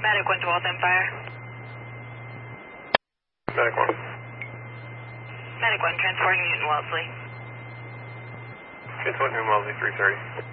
Medic 1 to Waltham Fire. Medic 1. Medic 1, transporting Newton Wellesley. Transport Newton Wellesley 330.